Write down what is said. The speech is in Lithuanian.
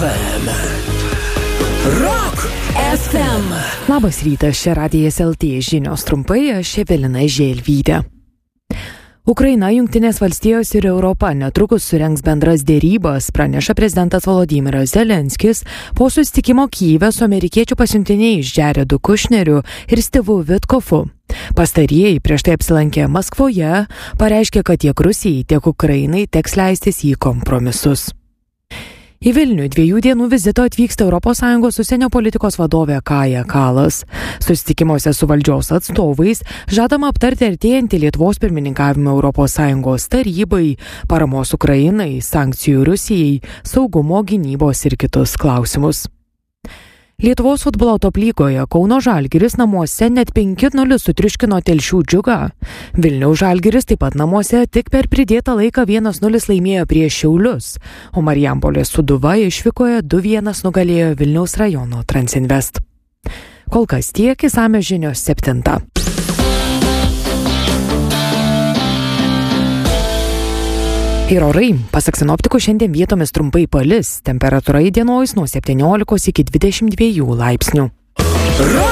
FM. Rock FM. Labas rytas, čia Radijas LT žinios trumpai, aš Evelina Želvytė. Ukraina, Jungtinės valstijos ir Europa netrukus surengs bendras dėrybas, praneša prezidentas Volodymyras Zelenskis po susitikimo Kyjive su amerikiečių pasiuntiniais Jaredu Kušneriu ir Stevu Vitkofu. Pastarieji prieš tai apsilankė Maskvoje, pareiškė, kad tiek Rusijai, tiek Ukrainai teks leistis į kompromisus. Į Vilnių 2 dienų vizito atvyksta ES užsienio politikos vadovė Kaja Kallas. Susitikimuose su valdžios atstovais žadama aptarti artėjantį Lietuvos pirmininkavimą ES tarybai, paramos Ukrainai, sankcijų Rusijai, saugumo, gynybos ir kitus klausimus. Lietuvos futbolo top lygoje Kauno Žalgiris namuose net 5-0 sutriuškino Telšių Džiugą. Vilniaus Žalgiris taip pat namuose tik per pridėtą laiką 1-0 laimėjo prieš Šiaulius, o Marijampolės Sūduva išvykoje 2-1 nugalėjo Vilniaus rajono Transinvest. Kol kas tiek, išsamios žinios 7. Ir orai, pasak sinoptikų, šiandien vietomis trumpai palis, temperatūra įdienojus nuo 17 iki 22 laipsnių.